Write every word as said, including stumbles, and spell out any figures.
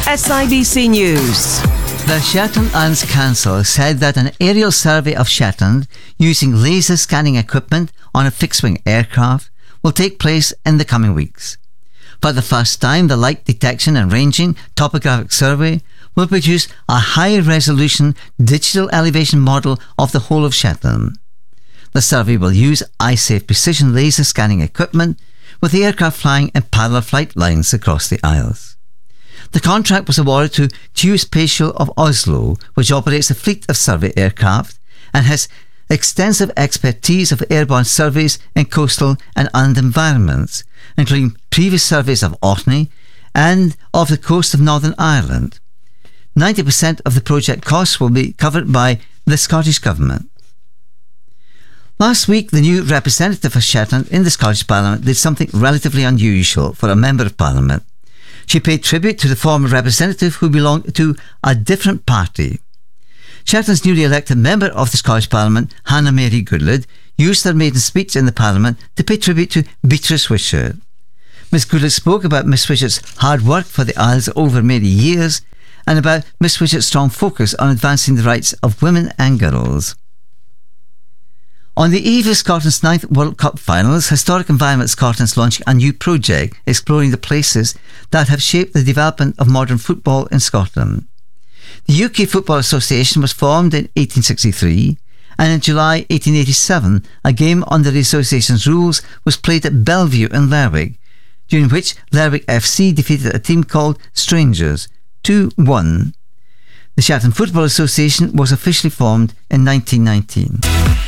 S I B C News. The Shetland Islands Council said that an aerial survey of Shetland using laser scanning equipment on a fixed-wing aircraft will take place in the coming weeks. For the first time, the Light Detection and Ranging Topographic Survey will produce a high-resolution digital elevation model of the whole of Shetland. The survey will use eye-safe precision laser scanning equipment, with the aircraft flying in parallel flight lines across the Isles. The contract was awarded to Geospatial of Oslo, which operates a fleet of survey aircraft and has extensive expertise of airborne surveys in coastal and inland environments, including previous surveys of Orkney and of the coast of Northern Ireland. ninety percent of the project costs will be covered by the Scottish Government. Last week, the new representative for Shetland in the Scottish Parliament did something relatively unusual for a Member of Parliament. She paid tribute to the former representative who belonged to a different party. Shetland's newly elected Member of the Scottish Parliament, Hannah Mary Goodlad, used her maiden speech in the Parliament to pay tribute to Beatrice Wishart. Miss Goodlad spoke about Miss Wishart's hard work for the Isles over many years and about Miss Wishart's strong focus on advancing the rights of women and girls. On the eve of Scotland's ninth World Cup finals, Historic Environment Scotland is launching a new project exploring the places that have shaped the development of modern football in Scotland. The U K Football Association was formed in eighteen sixty-three, and in July eighteen eighty-seven, a game under the association's rules was played at Bellevue in Lerwick, during which Lerwick F C defeated a team called Strangers two one. The Shetland Football Association was officially formed in nineteen nineteen.